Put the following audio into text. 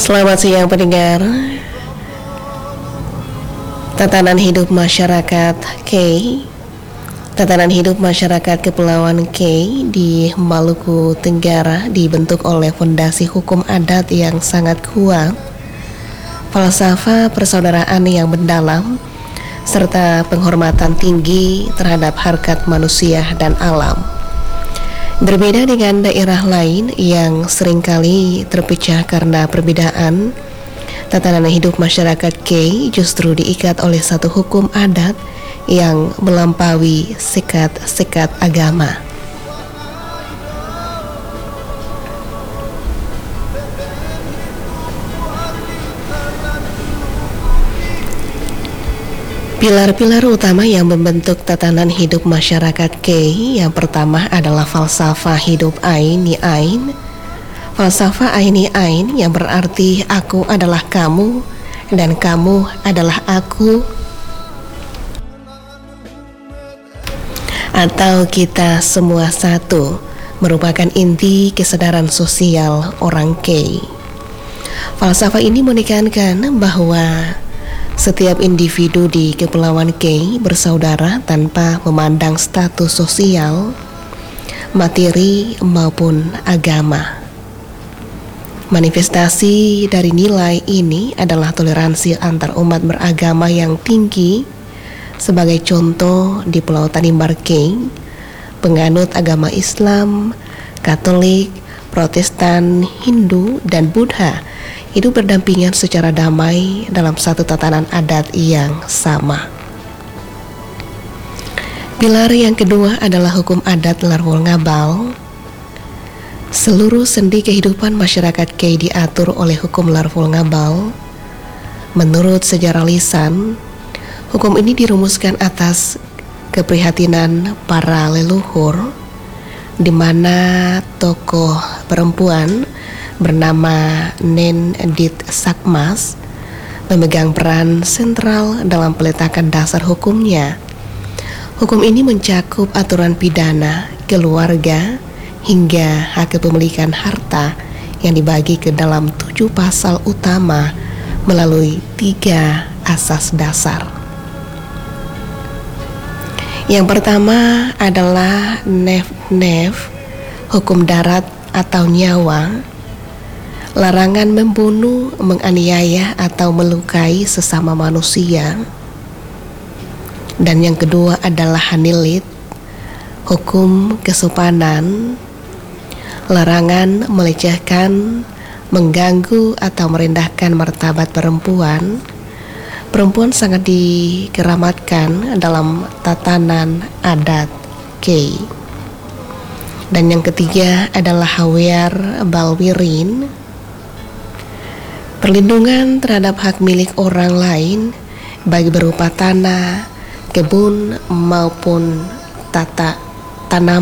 Selamat siang pendengar. Tatanan hidup masyarakat K, tatanan hidup masyarakat Kepulauan K di Maluku Tenggara dibentuk oleh fondasi hukum adat yang sangat kuat, falsafah persaudaraan yang mendalam, serta penghormatan tinggi terhadap harkat manusia dan alam. Berbeda dengan daerah lain yang seringkali terpecah karena perbedaan, tatanan hidup masyarakat K justru diikat oleh satu hukum adat yang melampaui sekat-sekat agama. Pilar-pilar utama yang membentuk tatanan hidup masyarakat K, yang pertama adalah falsafah hidup Aini Ain. Falsafah Aini Ain yang berarti aku adalah kamu dan kamu adalah aku, atau kita semua satu, merupakan inti kesadaran sosial orang K. Falsafah ini menekankan bahwa setiap individu di Kepulauan K bersaudara tanpa memandang status sosial, materi maupun agama. Manifestasi dari nilai ini adalah toleransi antar umat beragama yang tinggi. Sebagai contoh, di Pulau Tanimbar K, penganut agama Islam, Katolik, Protestan, Hindu, dan Buddha hidup berdampingan secara damai dalam satu tatanan adat yang sama. Pilar yang kedua adalah hukum adat Larwol Ngabal. Seluruh sendi kehidupan masyarakat K diatur oleh hukum Larwol Ngabal. Menurut sejarah lisan, hukum ini dirumuskan atas keprihatinan para leluhur, di mana tokoh perempuan bernama Nen Dit Sakmas memegang peran sentral dalam peletakan dasar hukumnya. Hukum ini mencakup aturan pidana, keluarga, hingga hak kepemilikan harta yang dibagi ke dalam 7 pasal utama melalui 3 asas dasar. Yang pertama adalah nef-nef, hukum darat atau nyawa, larangan membunuh, menganiaya, atau melukai sesama manusia. Dan yang kedua adalah hanilit, hukum kesopanan, larangan melecehkan, mengganggu, atau merendahkan martabat perempuan. Perempuan sangat dikeramatkan dalam tatanan adat K. Dan yang ketiga adalah hawer balwirin, perlindungan terhadap hak milik orang lain, baik berupa tanah, kebun maupun tata tanam